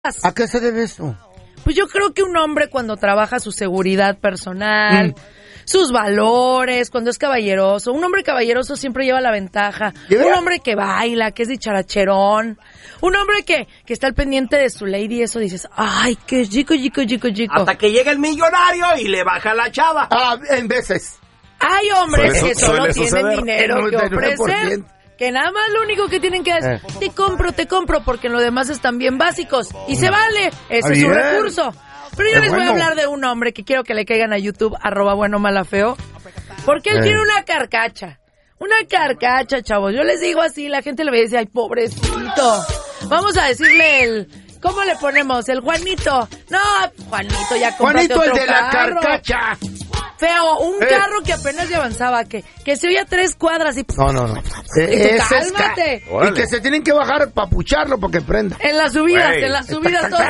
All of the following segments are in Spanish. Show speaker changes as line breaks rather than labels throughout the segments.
¿A qué se debe eso?
Pues yo creo que un hombre cuando trabaja su seguridad personal, sus valores, cuando es caballeroso, un hombre caballeroso siempre lleva la ventaja. Un hombre que baila, que es dicharachero, un hombre que está al pendiente de su lady, eso dices, ay, qué chico.
Hasta que llega el millonario y le baja la chava.
En veces.
Hay hombres que solo tienen dinero que ofrecer. Que nada más lo único que tienen que decir, te compro, porque en lo demás están bien básicos. Y se vale, ese es su recurso. Pero yo les voy a hablar de un hombre que quiero que le caigan a YouTube, @buenomalafeo, porque él tiene una carcacha. Una carcacha, chavos. Yo les digo así, la gente le va a decir, ay, pobrecito. Vamos a decirle ¿cómo le ponemos? El Juanito. No, Juanito, ya cómprate otro
Juanito, el de la
carro.
carcacha.
Feo, un carro que apenas le avanzaba, que se oía 3 cuadras y...
No.
¡Cálmate!
Y que se tienen que bajar para pucharlo porque prenda.
En las subidas, todos.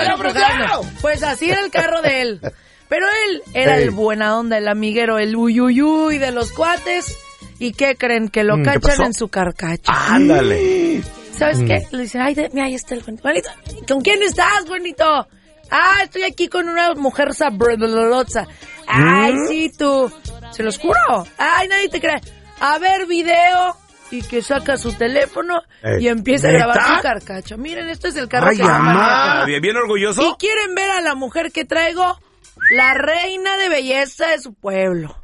Pues así era el carro de él. Pero él era el buena onda, el amiguero, el uyuyuy de los cuates. ¿Y qué creen? Que lo cachan en su carcacha.
¡Ándale!
¿Sabes qué? Le dicen, mira, ahí está el Juanito. ¿Con quién estás, Juanito? Estoy aquí con una mujer sabrosolosa. Ay, sí, tú. Se los juro. Ay, nadie te cree. A ver, video. Y que saca su teléfono y empieza a grabar su carcacha. Miren, esto es el carro que maneja.
Bien orgulloso.
¿Y quieren ver a la mujer que traigo? La reina de belleza de su pueblo.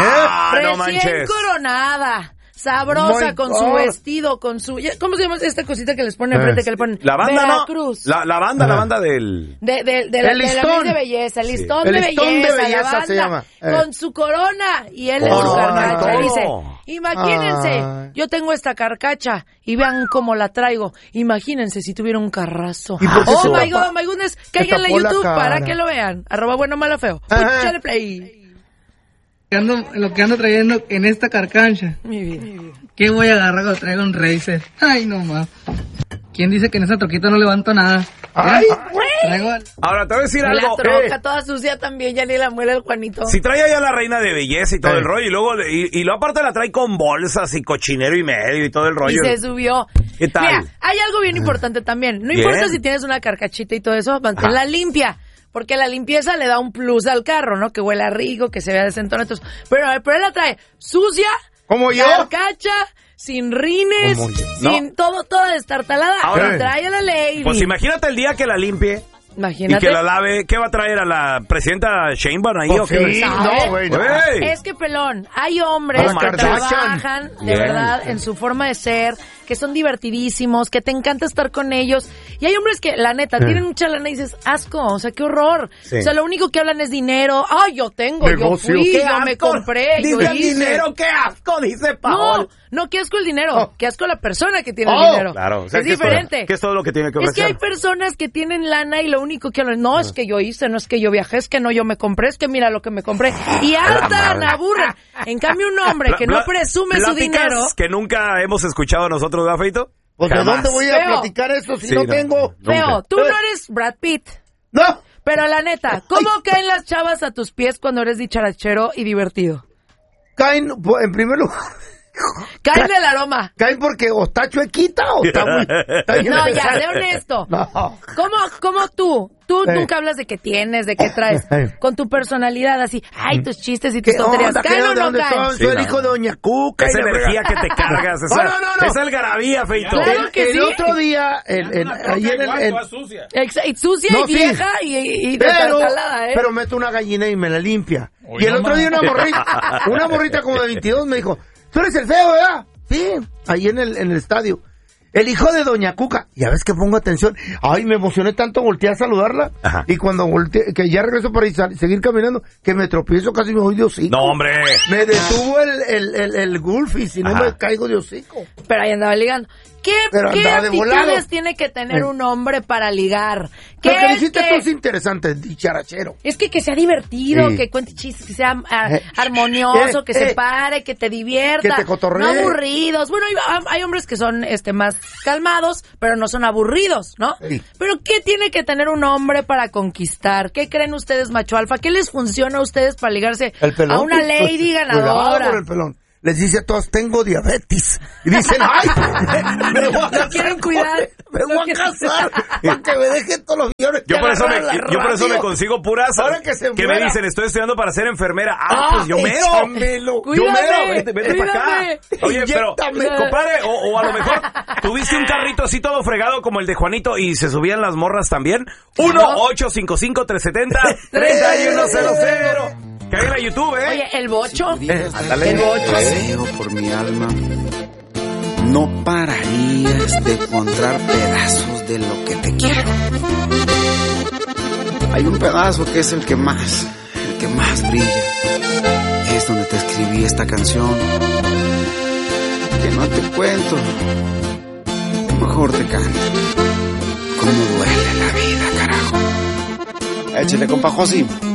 Recién coronada. Sabrosa, con su vestido, con su... ¿Cómo se llama esta cosita que les ponen enfrente? Que le ponen
la banda,
Veracruz.
¿no? La banda del...
De la listón de belleza, el listón de belleza, la banda,
se llama.
Con su corona, y él en su carcacha. Dice, imagínense, yo tengo esta carcacha, y vean cómo la traigo. Imagínense si tuviera un carrazo. Oh my goodness, cáiganle a YouTube para que lo vean. @buenomalafeo. Échale play.
Lo que ando trayendo en esta carcancha.
Mi vida.
¿Qué voy a agarrar cuando traigo un Racer? Ay, no más. ¿Quién dice que en esa troquita no levanto nada?
Ay,
Ahora te voy a decir algo.
La troca toda sucia también, ya ni la muele el Juanito.
Si trae allá la reina de belleza y todo el rollo, y luego luego aparte la trae con bolsas y cochinero y medio y todo el rollo.
Y se subió.
¿Qué tal?
Mira, hay algo bien importante también. No importa si tienes una carcachita y todo eso, manténla limpia. Porque la limpieza le da un plus al carro, ¿no? Que huela rico, que se vea decente. Pero él la trae sucia,
como yo,
carcacha, sin rines, sin toda destartalada. Ahora trae a la lady.
Pues imagínate el día que la limpie.
Imagínate.
Y que la lave. ¿Qué va a traer a la presidenta Sheinbaum ahí? ¿O qué?
No, güey.
Es que, pelón, hay hombres que trabajan de verdad en su forma de ser, que son divertidísimos, que te encanta estar con ellos. Y hay hombres que, la neta, tienen mucha lana y dices, asco, o sea, qué horror. Sí. O sea, lo único que hablan es dinero. Ay, yo tengo, negocio. Yo fui, yo me compré, yo hice.
Dinero, qué asco, dice Paola.
No, qué asco el dinero, qué asco la persona que tiene el dinero.
Claro, o sea,
es diferente.
¿Qué es todo lo que tiene que ofrecer?
Es que hay personas que tienen lana y lo único que hablan, no, es que yo hice, no es que yo viajé, es que no, yo me compré, es que mira lo que me compré. Y hartan, aburren. En cambio, un hombre que no presume su dinero.
Que nunca hemos escuchado nosotros, ¿verdad, Feito?
Pues ¿de dónde voy a platicar eso si no tengo?
Feo, tú no eres Brad Pitt.
No.
Pero la neta, ¿cómo caen las chavas a tus pies cuando eres dicharachero y divertido?
Caen, en primer lugar...
Caen del aroma.
Caen porque o está chuequita o está muy...
No, ya, de honesto.
No.
¿Cómo tú nunca hablas de qué tienes, de qué traes? Con tu personalidad así, ay, tus chistes y tus tonterías. ¿Caen o no caen?
Soy el hijo de Doña Cuca.
Esa energía que te cargas.
No.
Esa algarabía, Feito.
Claro que
el otro día...
sucia y vieja y destartalada,
Pero meto una gallina y me la limpia. Y el otro día una morrita como de 22 me dijo... ¿Tú eres el feo, verdad? Sí, ahí en el estadio. El hijo de Doña Cuca. Ya ves que pongo atención. Ay, me emocioné tanto, volteé a saludarla. Ajá. Y cuando volteé, que ya regreso para seguir caminando, que me tropiezo, casi me voy de hocico.
No, hombre.
Me detuvo el Gulfi, si no me caigo de hocico.
Pero ahí andaba ligando. ¿Qué actitudes tiene que tener un hombre para ligar?
Lo que dijiste tú es interesante, dicharachero.
Es que sea divertido, que cuente chistes, que sea armonioso, que se pare, que te divierta.
Que te cotorree.
No aburridos. Bueno, hay hombres que son más calmados, pero no son aburridos, ¿no? Sí. Pero ¿qué tiene que tener un hombre para conquistar? ¿Qué creen ustedes, macho alfa? ¿Qué les funciona a ustedes para ligarse a una lady ganadora?
Cuidado por el pelón. les dice a todos, tengo diabetes. Y dicen, ay, me voy a casar.
Quieren cuidar.
Me voy a casar para que me dejen todos los millones.
Yo por eso me consigo puras que me dicen, estoy estudiando para ser enfermera. Pues yo mero.
Cuídame,
vete para acá. Oye, pero, compadre, o a lo mejor tuviste un carrito así todo fregado como el de Juanito y se subían las morras también. 1-855-370-3100. Caigan a YouTube,
Oye, el bocho.
Ándale.
El bocho.
Deseo por mi alma. No pararías de encontrar pedazos de lo que te quiero. Hay un pedazo que es el que más brilla. Es donde te escribí esta canción. Que no te cuento. Mejor te canto. Cómo duele la vida, carajo. Échale, compa Josi.